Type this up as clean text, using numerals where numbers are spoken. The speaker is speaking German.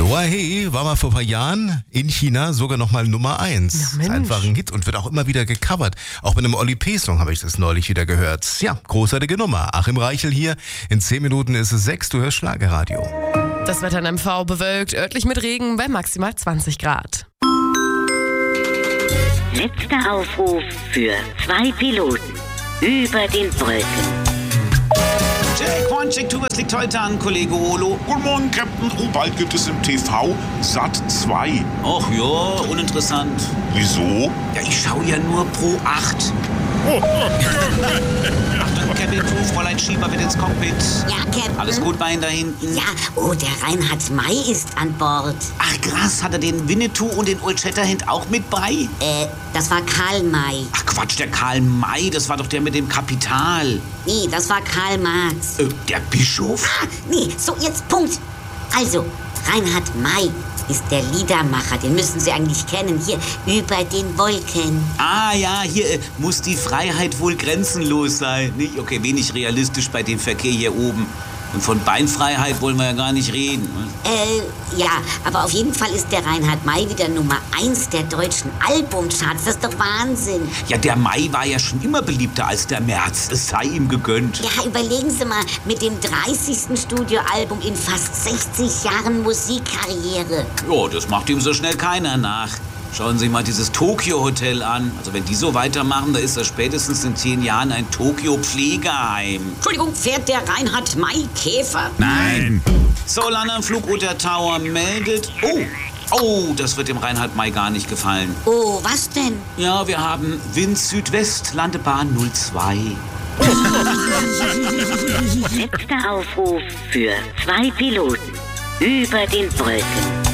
Loa Hey war mal vor ein paar Jahren in China sogar nochmal Nummer 1. Ja, Mensch. Ist einfach ein Hit und wird auch immer wieder gecovert. Auch mit einem Oli P-Song habe ich das neulich wieder gehört. Ja, großartige Nummer. Achim Reichel hier. In 10 Minuten ist es 6. Du hörst Schlagerradio. Das Wetter in MV bewölkt, örtlich mit Regen bei maximal 20 Grad. Letzter Aufruf für 2 Piloten über den Wolken. Jack Quancheck, tu, was liegt heute an, Kollege Olo? Guten Morgen, Captain. Oh, bald gibt es im TV Sat 2. Ach ja, uninteressant. Wieso? Ja, ich schaue ja nur Pro 8. Achtung, Cabin Crew, Fräulein Schieber wird ins Cockpit. Ja, Captain. Alles gut bei Ihnen da hinten? Ja, oh, der Reinhard May ist an Bord. Ach krass, hat er den Winnetou und den Old Shatterhand auch mit bei? Das war Karl May. Ach Quatsch, der Karl May, das war doch der mit dem Kapital. Nee, das war Karl Marx. Der Bischof? Nee, so jetzt Punkt. Also, Reinhard May ist der Liedermacher, den müssen Sie eigentlich kennen, hier über den Wolken. Ah ja, hier muss die Freiheit wohl grenzenlos sein. Nicht? Okay, wenig realistisch bei dem Verkehr hier oben. Und von Beinfreiheit wollen wir ja gar nicht reden. Ja, aber auf jeden Fall ist der Reinhard May wieder Nummer 1 der deutschen Albumcharts. Das ist doch Wahnsinn. Ja, der May war ja schon immer beliebter als der März. Es sei ihm gegönnt. Ja, überlegen Sie mal, mit dem 30. Studioalbum in fast 60 Jahren Musikkarriere. Ja, das macht ihm so schnell keiner nach. Schauen Sie mal dieses Tokyo-Hotel an. Also wenn die so weitermachen, da ist das spätestens in 10 Jahren ein Tokyo-Pflegeheim. Entschuldigung, fährt der Reinhard May Käfer? Nein. So, Landeanflug der Tower meldet. Oh, das wird dem Reinhard May gar nicht gefallen. Oh, was denn? Ja, wir haben Wind Südwest, Landebahn 02. Letzter Aufruf für 2 Piloten über den Wolken.